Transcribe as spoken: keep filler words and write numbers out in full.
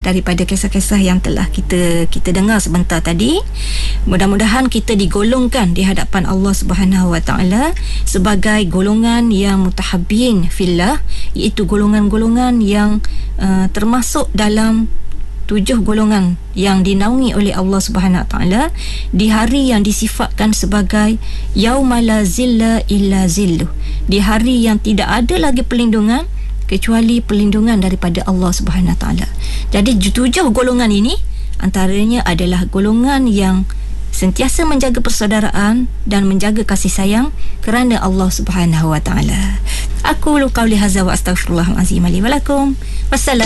daripada kisah-kisah yang telah kita kita dengar sebentar tadi. Mudah-mudahan kita digolongkan di hadapan Allah Subhanahu Wa Taala sebagai golongan yang mutahabbin fillah, iaitu golongan-golongan yang uh, termasuk dalam tujuh golongan yang dinaungi oleh Allah Subhanahu Wa Taala di hari yang disifatkan sebagai yauma la zilla illa zilluh, di hari yang tidak ada lagi perlindungan kecuali perlindungan daripada Allah Subhanahu Wa Taala. Jadi tujuh golongan ini antaranya adalah golongan yang sentiasa menjaga persaudaraan dan menjaga kasih sayang kerana Allah Subhanahu Wa Taala. Aku qauli hadza wa astaghfirullahalazim li wa lakum. Wassalam.